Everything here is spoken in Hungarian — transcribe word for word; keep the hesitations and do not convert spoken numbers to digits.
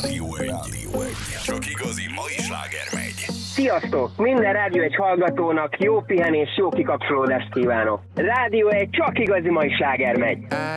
Rádió egy. Csak igazi mai sláger megy. Sziasztok! Minden Rádió egy hallgatónak jó pihenés, jó kikapcsolódást kívánok. Rádió egy, csak igazi mai sláger megy.